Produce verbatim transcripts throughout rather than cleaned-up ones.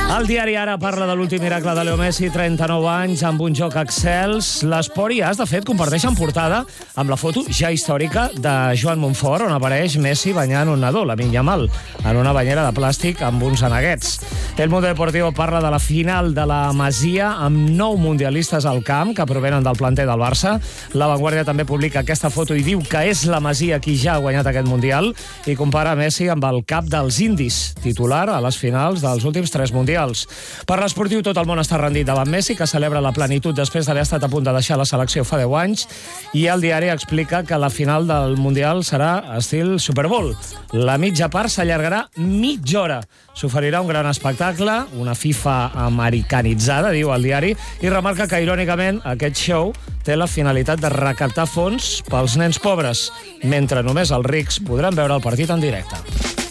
El diari Ara parla de l'últim miracle de Leo Messi, trenta-nou anys, amb un joc excels. L'Esport i As, de fet, comparteixen portada amb la foto ja històrica de Joan Montfort, on apareix Messi banyant un nadó, Lamine Yamal, en una banyera de plàstic amb uns aneguets. El Mundo Deportivo parla de la final de la Masia, amb nou mundialistes al camp que provenen del planter del Barça. La Vanguardia també publica aquesta foto i diu que és la Masia qui ja ha guanyat aquest Mundial i compara Messi amb el cap dels indis, titular a les finals dels últims tres mundials. Per l'esportiu, tot el món està rendit davant Messi, que celebra la plenitud després d'haver estat a punt de deixar la selecció fa deu anys, i el diari explica que la final del Mundial serà estil Super Bowl. La mitja part s'allargarà mitja hora. S'oferirà un gran espectacle, una FIFA americanitzada, diu el diari, i remarca que, irònicament, aquest show té la finalitat de recaptar fons pels nens pobres, mentre només els rics podran veure el partit en directe.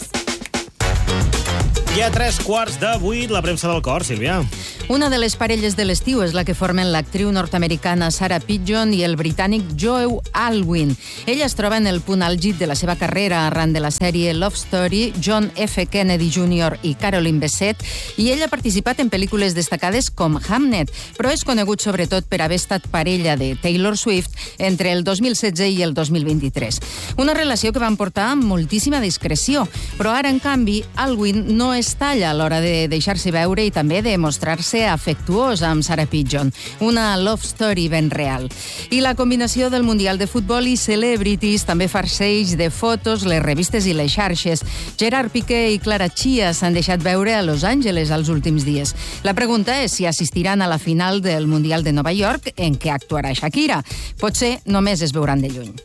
I a tres quarts de vuit, la premsa del cor, Sílvia. Una de les parelles de l'estiu és la que formen l'actriu nord-americana Sarah Pidgeon i el britànic Joe Alwyn. Ella es troba en el punt àlgid de la seva carrera arran de la sèrie Love Story, John F. Kennedy júnior i Caroline Bessette, i ella ha participat en pel·lícules destacades com Hamnet, però és conegut sobretot per haver estat parella de Taylor Swift entre el dos mil setze i el dos mil vint-i-tres. Una relació que van portar amb moltíssima discreció, però ara, en canvi, Alwyn no es talla a l'hora de deixar-se veure i també de mostrar-se afectuós amb Sarah Pidgeon, una love story ben real. I la combinació del Mundial de Futbol i celebrities també farceix de fotos les revistes i les xarxes. Gerard Piqué i Clara Chia s'han deixat veure a Los Angeles els últims dies. La pregunta és si assistiran a la final del Mundial de Nova York, en què actuarà Shakira. Potser només es veuran de lluny.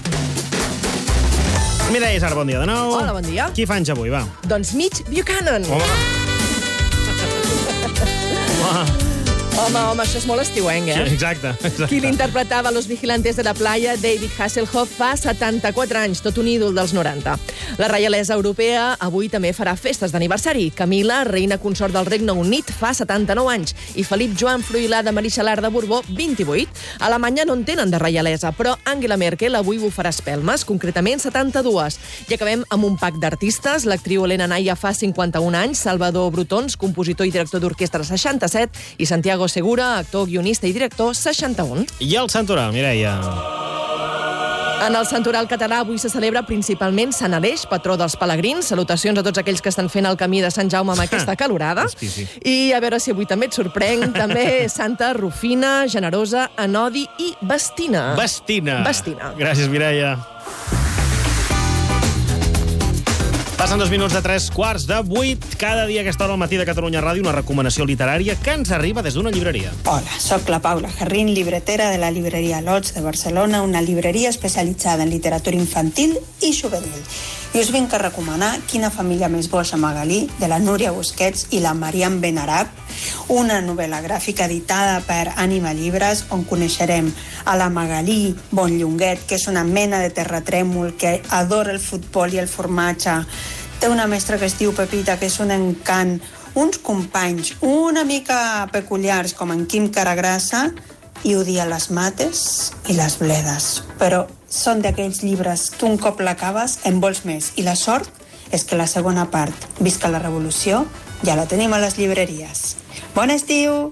Mireia Sar, bon dia de nou. Hola, bon dia. Qui fa anys avui, va? Doncs Mitch Buchanan. Home. Home. Home, home, això és molt estiuenc, eh? Sí, exacte, exacte. Qui l'interpretava a Los Vigilantes de la Playa, David Hasselhoff, fa setanta-quatre anys, tot un ídol dels noranta. La reialesa europea avui també farà festes d'aniversari. Camila, reina consort del Regne Unit, fa setanta-nou anys, i Felip Joan Fruilà de Marixalar de Borbó, vint-i-vuit. A Alemanya no en tenen de reialesa, però Angela Merkel avui bufarà espelmes, concretament setanta-dues. I acabem amb un pack d'artistes. L'actriu Helena Naya fa cinquanta-un anys, Salvador Brutons, compositor i director d'orquestra, seixanta-set, i Santiago Segura, actor, guionista i director, seixanta-un. I el Santoral, Mireia. En el Santoral català avui se celebra principalment Sant Aleix, patró dels pelegrins. Salutacions a tots aquells que estan fent el camí de Sant Jaume amb aquesta calorada. I a veure si avui també et sorprenc. També Santa Rufina, Generosa, Anodi i Bastina. Bastina. Bastina. Gràcies, Mireia. Passen dos minuts de tres quarts de vuit. Cada dia a aquesta hora al matí de Catalunya Ràdio una recomanació literària que ens arriba des d'una llibreria. Hola, soc la Paula Jarrín, llibretera de la llibreria Lots de Barcelona, una llibreria especialitzada en literatura infantil i juvenil. I us vinc a recomanar Quina família més boja, Magalí, de la Núria Busquets i la Mariam Benarab, una novel·la gràfica editada per Ànima Llibres, on coneixerem a la Magalí Bonllonguet, que és una mena de terratrèmol que adora el futbol i el formatge. Té una mestra que es diu Pepita, que és un encant, uns companys una mica peculiars, com en Quim Caragrassa, i odia les mates i les bledes. Però són d'aquells llibres que un cop l'acabes en vols més. I la sort és que la segona part, Visca la Revolució, ja la tenim a les llibreries. Bon estiu!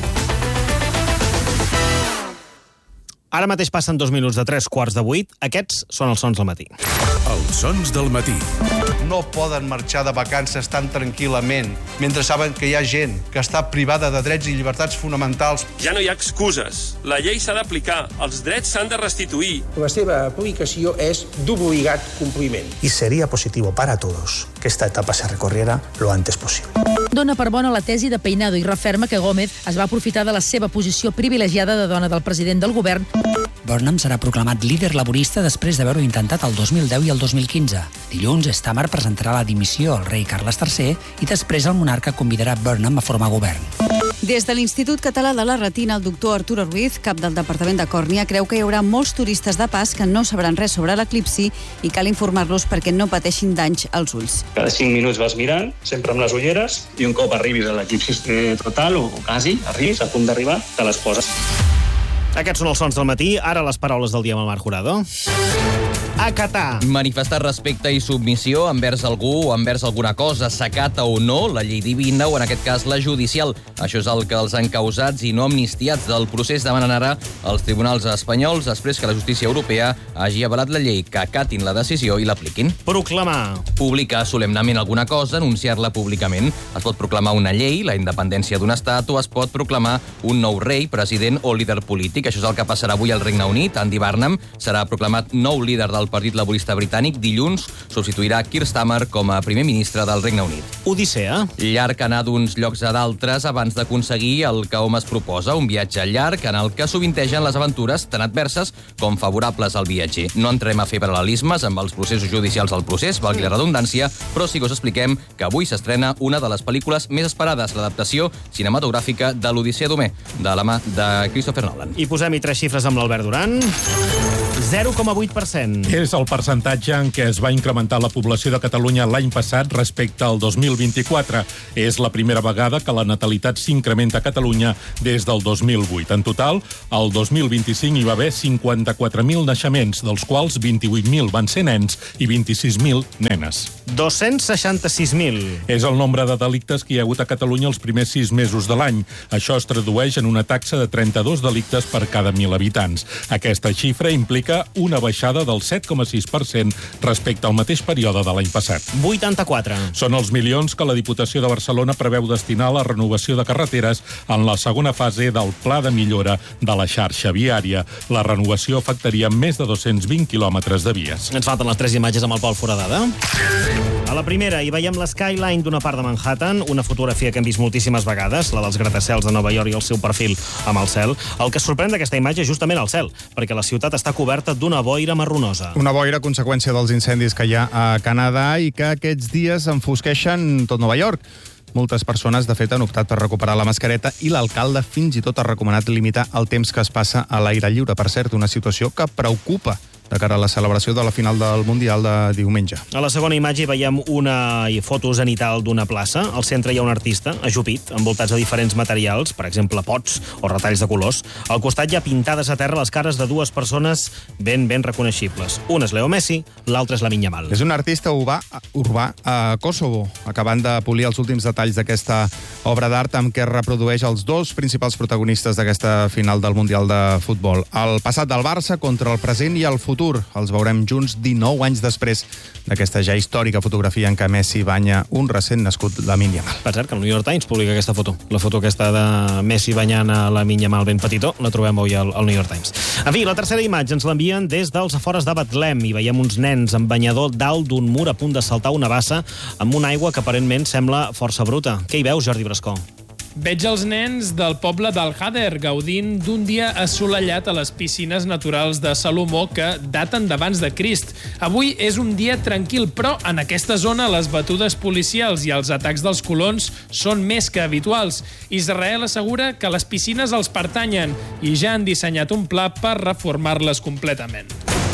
Ara mateix passen dos minuts de tres quarts de vuit. Aquests són els sons del matí. Els sons del matí. No poden marxar de vacances tan tranquil·lament mentre saben que hi ha gent que està privada de drets i llibertats fonamentals. Ja no hi ha excuses. La llei s'ha d'aplicar. Els drets s'han de restituir. La seva aplicació és d'obligat compliment. Y sería positivo para todos que esta etapa se recorriera lo antes posible. Dona per bona la tesi de Peinado i referma que Gómez es va aprofitar de la seva posició privilegiada de dona del president del govern. Burnham serà proclamat líder laborista després d'haver-ho intentat el dos mil deu i el dos mil quinze. Dilluns, Stammer presentarà la dimissió al rei Carles tercer i després el monarca convidarà Burnham a formar govern. Des de l'Institut Català de la Retina, el doctor Arturo Ruiz, cap del Departament de Còrnia, creu que hi haurà molts turistes de pas que no sabran res sobre l'eclipsi i cal informar-los perquè no pateixin danys als ulls. Cada cinc minuts vas mirant, sempre amb les ulleres, i un cop arribis a l'eclipsi total, o quasi, arribis, a punt d'arribar, te les poses. Aquests són els sons del matí. Ara les paraules del dia amb el Marc Jurado. Acatar. Manifestar respecte i submissió envers algú o envers alguna cosa, s'acata o no la llei divina o, en aquest cas, la judicial. Això és el que els encausats i no amnistiats del procés demanen ara als tribunals espanyols després que la justícia europea hagi avalat la llei, que acatin la decisió i l'apliquin. Proclamar. Publicar solemnament alguna cosa, anunciar-la públicament. Es pot proclamar una llei, la independència d'un estat, o es pot proclamar un nou rei, president o líder polític. Això és el que passarà avui al Regne Unit. Andy Barnum serà proclamat nou líder del Partit Laborista Britànic. Dilluns substituirà Keir Starmer com a primer ministre del Regne Unit. Odissea. Llarg anar d'uns llocs a d'altres abans d'aconseguir el que hom es proposa, un viatge llarg en el que sovintegen les aventures tan adverses com favorables al viatger. No entrem a fer paral·lelismes amb els processos judicials del procés, valgui la redundància, però sí que us expliquem que avui s'estrena una de les pel·lícules més esperades, l'adaptació cinematogràfica de l'Odissea d'Homer, de la mà de Christopher Nolan. I posem-hi tres xifres amb l'Albert Duran. zero coma vuit per cent. És el percentatge en què es va incrementar la població de Catalunya l'any passat respecte al dos mil vint-i-quatre. És la primera vegada que la natalitat s'incrementa a Catalunya des del dos mil vuit. En total, el dos mil vint-i-cinc hi va haver cinquanta-quatre mil naixements, dels quals vint-i-vuit mil van ser nens i vint-i-sis mil nenes. dos-cents seixanta-sis mil. És el nombre de delictes que hi ha hagut a Catalunya els primers sis mesos de l'any. Això es tradueix en una taxa de trenta-dos delictes per cada mil habitants. Aquesta xifra implica una baixada del set coma sis per cent respecte al mateix període de l'any passat. vuitanta-quatre. Són els milions que la Diputació de Barcelona preveu destinar a la renovació de carreteres en la segona fase del Pla de Millora de la xarxa viària. La renovació afectaria més de dos-cents vint quilòmetres de vies. Ens falten les tres imatges amb el Pol Foradada. A la primera hi veiem l'skyline d'una part de Manhattan, una fotografia que hem vist moltíssimes vegades, la dels gratacels de Nova York i el seu perfil amb el cel. El que sorprèn d'aquesta imatge és justament el cel, perquè la ciutat està coberta d'una boira marronosa. Una boira conseqüència dels incendis que hi ha a Canadà i que aquests dies enfosqueixen tot Nova York. Moltes persones, de fet, han optat per recuperar la mascareta i l'alcalde fins i tot ha recomanat limitar el temps que es passa a l'aire lliure. Per cert, una situació que preocupa de cara a la celebració de la final del Mundial de diumenge. A la segona imatge hi veiem una foto zenital d'una plaça. Al centre hi ha un artista, ajupit, envoltats de diferents materials, per exemple, pots o retalls de colors. Al costat hi ha pintades a terra les cares de dues persones ben, ben reconeixibles. Una és Leo Messi, l'altra és Lamine Yamal. És un artista urbà, urbà a Kosovo, acabant de polir els últims detalls d'aquesta obra d'art amb què reprodueix els dos principals protagonistes d'aquesta final del Mundial de Futbol. El passat del Barça contra el present i el futur. Els veurem junts dinou anys després d'aquesta ja històrica fotografia en què Messi banya un recent nascut Lamine Yamal. Per cert, que el New York Times publica aquesta foto. La foto aquesta de Messi banyant a Lamine Yamal ben petitó, la trobem avui al, al New York Times. En fi, la tercera imatge ens l'envien des dels afores de Betlem. Hi veiem uns nens amb banyador dalt d'un mur a punt de saltar una bassa amb una aigua que aparentment sembla força bruta. Què hi veus, Jordi Brascó? Veig els nens del poble d'Al-Hader gaudint d'un dia assolellat a les piscines naturals de Salomó que daten d'abans de Crist. Avui és un dia tranquil, però en aquesta zona les batudes policials i els atacs dels colons són més que habituals. Israel assegura que les piscines els pertanyen i ja han dissenyat un pla per reformar-les completament.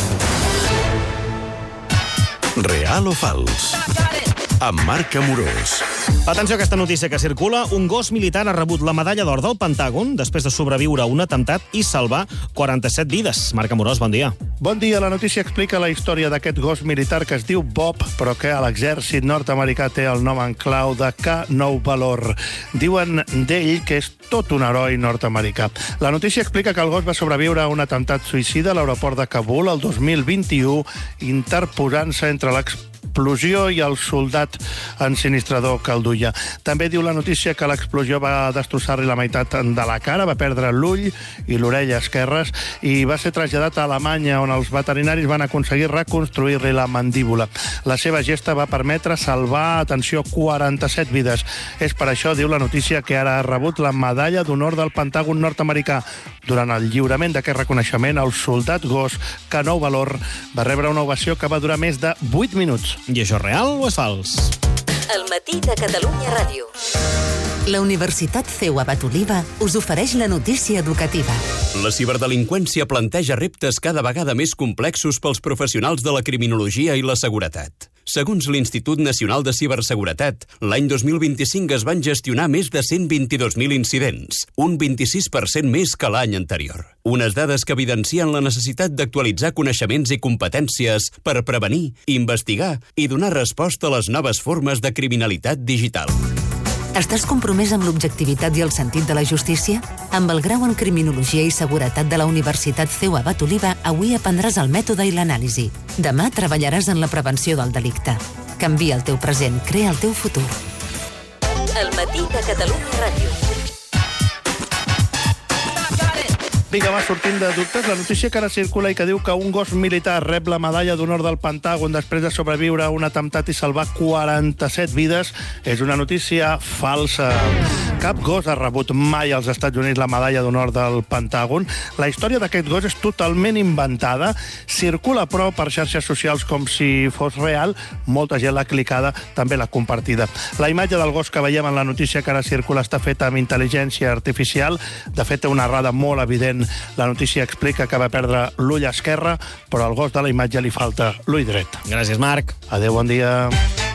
Real o fals? Amb Marc Amorós. Atenció a aquesta notícia que circula. Un gos militar ha rebut la medalla d'or del Pentàgon després de sobreviure a un atemptat i salvar quaranta-set vides. Marc Amorós, bon dia. Bon dia. La notícia explica la història d'aquest gos militar que es diu Bob, però que a l'exèrcit nord-americà té el nom en clau de K nou Valor. Diuen d'ell que és tot un heroi nord-americà. La notícia explica que el gos va sobreviure a un atemptat suïcida a l'aeroport de Kabul el dos mil vint-i-u, interposant-se entre l'explosió i el soldat ensinistrador que el duia. També diu la notícia que l'explosió va destrossar-li la meitat de la cara, va perdre l'ull i l'orella esquerres i va ser traslladat a Alemanya, on els veterinaris van aconseguir reconstruir-li la mandíbula. La seva gesta va permetre salvar, atenció, quaranta-set vides. És per això, diu la notícia, que ara ha rebut la medalla d'honor del Pentàgon nord-americà. Durant el lliurament d'aquest reconeixement, el soldat gos K nou Valor va rebre una ovació que va durar més de vuit minuts. I això és real o és fals? El matí de Catalunya Ràdio. La Universitat C E U Abat Oliva us ofereix la notícia educativa. La ciberdelinqüència planteja reptes cada vegada més complexos pels professionals de la criminologia i la seguretat. Segons l'Institut Nacional de Ciberseguretat, l'any dos mil vint-i-cinc es van gestionar més de cent vint-i-dos mil incidents, un vint-i-sis per cent més que l'any anterior. Unes dades que evidencien la necessitat d'actualitzar coneixements i competències per prevenir, investigar i donar resposta a les noves formes de criminalitat digital. Estàs compromès amb l'objectivitat i el sentit de la justícia? Amb el grau en Criminologia i Seguretat de la Universitat C E U Abat Oliva, avui aprendràs el mètode i l'anàlisi. Demà treballaràs en la prevenció del delicte. Canvia el teu present, crea el teu futur. El matí de Catalunya Ràdio. Vinga, va, sortint de dubtes, la notícia que ara circula i que diu que un gos militar rep la medalla d'honor del Pentàgon després de sobreviure a un atemptat i salvar quaranta-set vides és una notícia falsa. Cap gos ha rebut mai als Estats Units la medalla d'honor del Pentàgon. La història d'aquest gos és totalment inventada, circula però per xarxes socials com si fos real, molta gent l'ha clicada, també l'ha compartida. La imatge del gos que veiem en la notícia que ara circula està feta amb intel·ligència artificial, de fet té una errada molt evident. La notícia explica que va perdre l'ull esquerre, però al gos de la imatge li falta l'ull dret. Gràcies, Marc. Adéu, bon dia.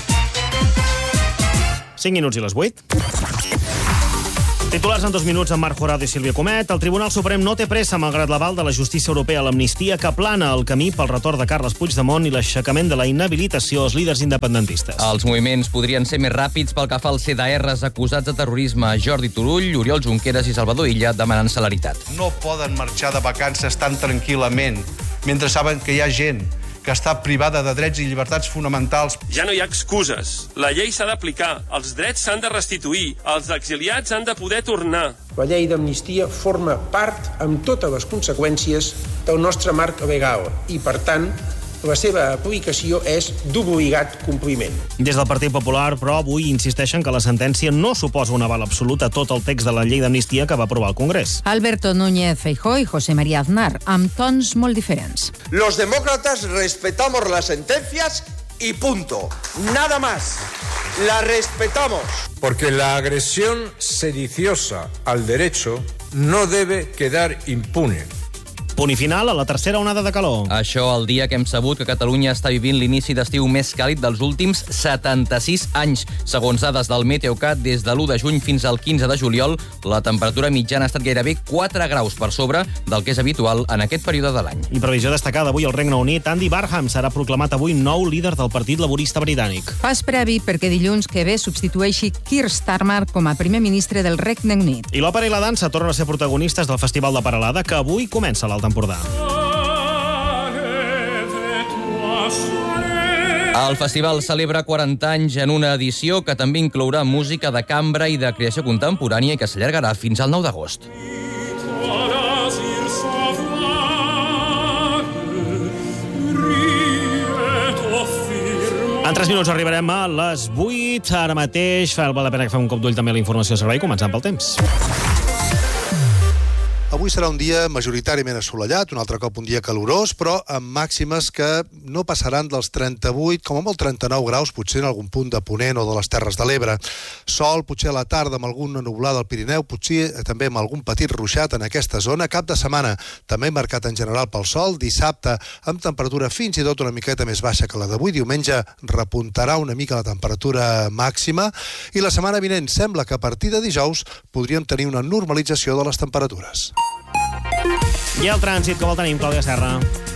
cinc minuts i les vuit. Titulars en dos minuts amb Marc Jurado i Sílvia Comet. El Tribunal Suprem no té pressa, malgrat l'aval de la justícia europea a l'amnistia que plana el camí pel retorn de Carles Puigdemont i l'aixecament de la inhabilitació als líders independentistes. Els moviments podrien ser més ràpids pel que fa als C D Rs acusats de terrorisme. Jordi Turull, Oriol Junqueras i Salvador Illa demanen celeritat. No poden marxar de vacances tan tranquil·lament mentre saben que hi ha gent que està privada de drets i llibertats fonamentals. Ja no hi ha excuses. La llei s'ha d'aplicar, els drets s'han de restituir, els exiliats han de poder tornar. La llei d'amnistia forma part, amb totes les conseqüències, del nostre marc legal i, per tant, la seva aplicació és d'obligat compliment. Des del Partit Popular, però, avui insisteixen que la sentència no suposa un aval absolut a tot el text de la llei d'amnistia que va aprovar el Congrés. Alberto Núñez Feijóo i José María Aznar, amb tons molt diferents. Los demócratas respetamos las sentencias y punto. Nada más. La respetamos. Porque la agresión sediciosa al derecho no debe quedar impune. Punt i final a la tercera onada de calor. Això el dia que hem sabut que Catalunya està vivint l'inici d'estiu més càlid dels últims setanta-sis anys. Segons dades del Meteocat, des de l'u de juny fins al quinze de juliol, la temperatura mitjana ha estat gairebé quatre graus per sobre del que és habitual en aquest període de l'any. I previsió destacada avui al Regne Unit, Andy Barham serà proclamat avui nou líder del Partit Laborista Britànic. Pas previ perquè dilluns que ve substitueixi Keir Starmer com a primer ministre del Regne Unit. I l'òpera i la dansa tornen a ser protagonistes del Festival de Peralada, que avui comença l'Alt Empordà. El festival celebra quaranta anys en una edició que també inclourà música de cambra i de creació contemporània i que s'allargarà fins al nou d'agost. En tres minuts arribarem a les vuit. Ara mateix val la pena que fem un cop d'ull també a la informació de servei, començant pel temps. Avui serà un dia majoritàriament assolellat, un altre cop un dia calorós, però amb màximes que no passaran dels trenta-vuit, com a molt trenta-nou graus, potser en algun punt de Ponent o de les Terres de l'Ebre. Sol, potser a la tarda amb alguna nublada al Pirineu, potser també amb algun petit ruixat en aquesta zona. Cap de setmana també marcat en general pel sol. Dissabte, amb temperatura fins i tot una miqueta més baixa que la d'avui. Diumenge repuntarà una mica la temperatura màxima. I la setmana vinent sembla que a partir de dijous podríem tenir una normalització de les temperatures. I el trànsit, com el tenim, Clàudia Serra?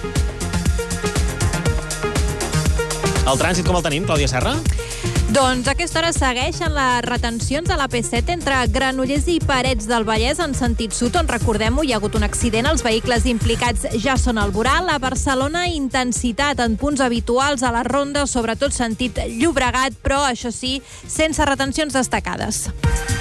El trànsit, com el tenim, Clàudia Serra? Doncs a aquesta hora segueixen les retencions a la P set entre Granollers i Parets del Vallès en sentit sud, on, recordem-ho, hi ha hagut un accident. Els vehicles implicats ja són al voral. A Barcelona, intensitat en punts habituals a la ronda, sobretot sentit Llobregat, però, això sí, sense retencions destacades.